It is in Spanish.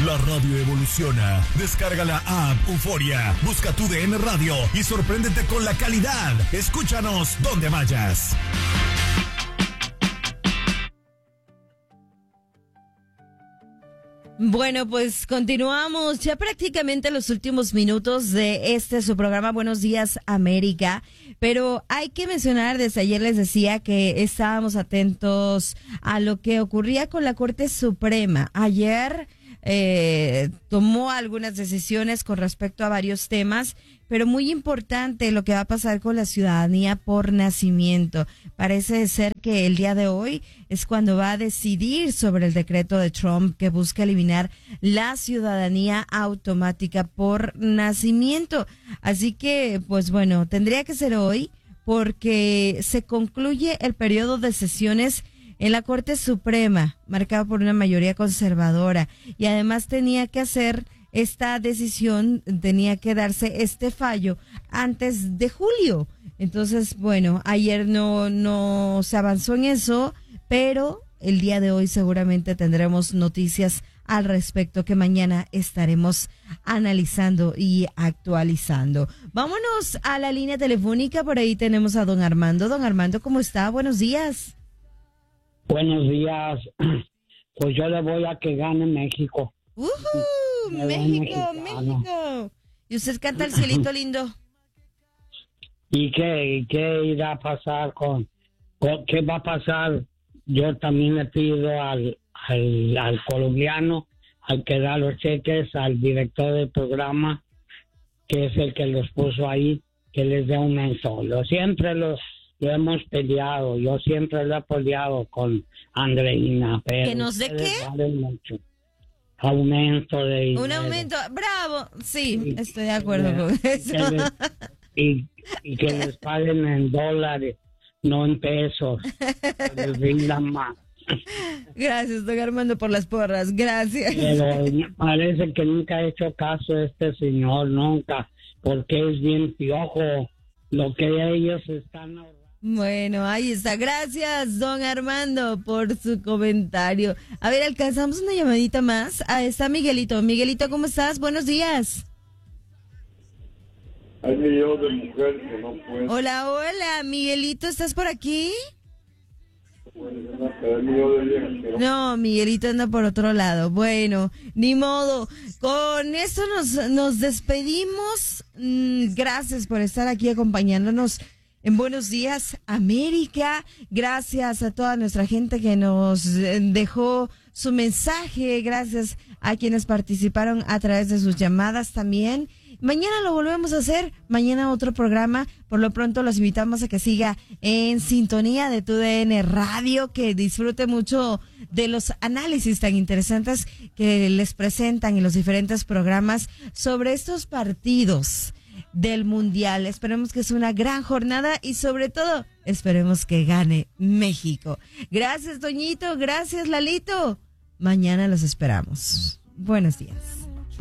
La radio evoluciona. Descarga la app Euforia, busca tu DN Radio y sorpréndete con la calidad. Escúchanos donde vayas. Bueno, pues continuamos ya prácticamente los últimos minutos de su programa Buenos Días América, pero hay que mencionar, desde ayer les decía que estábamos atentos a lo que ocurría con la Corte Suprema. Ayer tomó algunas decisiones con respecto a varios temas, pero muy importante lo que va a pasar con la ciudadanía por nacimiento. Parece ser que el día de hoy es cuando va a decidir sobre el decreto de Trump que busca eliminar la ciudadanía automática por nacimiento. Así que, pues bueno, tendría que ser hoy porque se concluye el periodo de sesiones en la Corte Suprema, marcado por una mayoría conservadora, y además tenía que hacer esta decisión, tenía que darse este fallo antes de julio. Entonces, bueno, ayer no se avanzó en eso, pero el día de hoy seguramente tendremos noticias al respecto que mañana estaremos analizando y actualizando. Vámonos a la línea telefónica, por ahí tenemos a don Armando. Don Armando, ¿cómo está? Buenos días. Buenos días. Pues yo le voy a que gane México. México. Y usted canta el cielito lindo. ¿Y qué irá a pasar qué va a pasar? Yo también le pido al colombiano, al que da los cheques, al director del programa, que es el que los puso ahí, que les dé aumento. Lo hemos peleado, yo siempre lo he apoyado con Andreina, pero ¿que nos dé qué? Valen mucho. Aumento de dinero. Un aumento, bravo, sí, estoy de acuerdo con eso. Y que les paguen en dólares, no en pesos, que les rindan más. Gracias, don Armando, por las porras, gracias. Pero parece que nunca ha hecho caso este señor, nunca, porque es bien piojo lo que ellos están ahorrando. Bueno, ahí está. Gracias, don Armando, por su comentario. A ver, alcanzamos una llamadita más. Ahí está Miguelito. Miguelito, ¿cómo estás? Buenos días. Hay millones de mujeres que no pueden. Hola, Miguelito, ¿estás por aquí? No, Miguelito anda por otro lado. Bueno, ni modo. Con esto nos despedimos. Gracias por estar aquí acompañándonos en Buenos Días América. Gracias a toda nuestra gente que nos dejó su mensaje. Gracias a quienes participaron a través de sus llamadas también. Mañana lo volvemos a hacer, mañana otro programa. Por lo pronto los invitamos a que siga en sintonía de tu DN Radio, que disfrute mucho de los análisis tan interesantes que les presentan en los diferentes programas sobre estos partidos del Mundial. Esperemos que sea una gran jornada y sobre todo esperemos que gane México. Gracias, Toñito, gracias, Lalito. Mañana los esperamos. Buenos días.